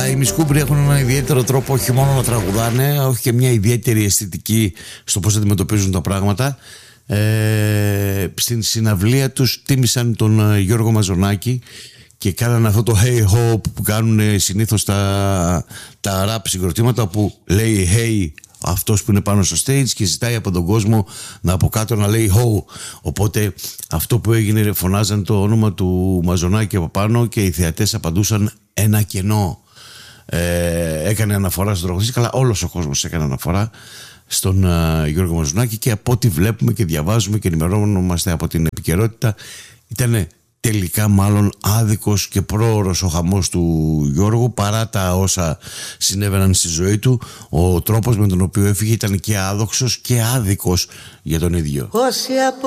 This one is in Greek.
Αλλά οι Μισκούμπροι έχουν ένα ιδιαίτερο τρόπο όχι μόνο να τραγουδάνε, όχι και μια ιδιαίτερη αισθητική στο πώς αντιμετωπίζουν τα πράγματα. Στην συναυλία τους τίμησαν τον Γιώργο Μαζονάκη και κάνανε αυτό το hey ho που κάνουν συνήθως τα rap συγκροτήματα, που λέει hey αυτός που είναι πάνω στο stage και ζητάει από τον κόσμο να από κάτω να λέει ho. Οπότε αυτό που έγινε, φωνάζαν το όνομα του Μαζονάκη από πάνω και οι θεατές απαντούσαν ένα κενό. Έκανε αναφορά στον τραγουδιστή, καλά όλος ο κόσμος έκανε αναφορά στον Γιώργο Μαζονάκη, και από ό,τι βλέπουμε και διαβάζουμε και ενημερώνομαστε από την επικαιρότητα, ήταν τελικά μάλλον άδικος και πρόωρος ο χαμός του Γιώργου, παρά τα όσα συνέβαιναν στη ζωή του. Ο τρόπος με τον οποίο έφυγε ήταν και άδοξος και άδικος για τον ίδιο.